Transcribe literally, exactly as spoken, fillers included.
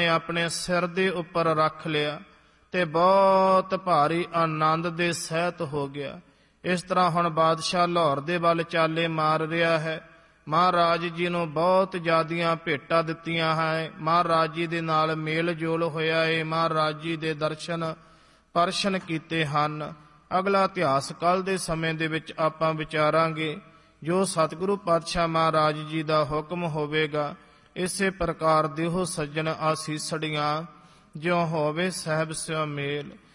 ਨੇ ਆਪਣੇ ਸਿਰ ਦੇ ਉੱਪਰ ਰੱਖ ਲਿਆ ਤੇ ਬਹੁਤ ਭਾਰੀ ਆਨੰਦ ਦੇ ਸਹਿਤ ਹੋ ਗਿਆ। ਇਸ ਤਰ੍ਹਾਂ ਹੁਣ ਬਾਦਸ਼ਾਹ ਲਾਹੌਰ ਦੇ ਵੱਲ ਚਾਲੇ ਮਾਰ ਰਿਹਾ ਹੈ। ਮਹਾਰਾਜ ਜੀ ਨੂੰ ਬਹੁਤ ਜ਼ਿਆਦੀਆਂ ਭੇਟਾਂ ਦਿੱਤੀਆਂ ਹੈ। ਮਹਾਰਾਜ ਜੀ ਦੇ ਨਾਲ ਮੇਲ ਜੋਲ ਹੋਇਆ ਹੈ। ਮਹਾਰਾਜ ਜੀ ਦੇ ਦਰਸ਼ਨ ਪਰਸ਼ਨ ਕੀਤੇ ਹਨ। ਅਗਲਾ ਇਤਿਹਾਸ ਕੱਲ ਦੇ ਸਮੇਂ ਦੇ ਵਿੱਚ ਆਪਾਂ ਵਿਚਾਰਾਂਗੇ। ਜੋ ਸਤਿਗੁਰੂ ਪਾਤਸ਼ਾਹ ਮਹਾਰਾਜ ਜੀ ਦਾ ਹੁਕਮ ਹੋਵੇਗਾ, ਇਸੇ ਪ੍ਰਕਾਰ ਦੇਹੋ ਸੱਜਣ ਆਸੀਸੜੀਆਂ, ਜਿਉ ਹੋਵੇ ਸਾਹਿਬ ਸਿਉ ਮੇਲ।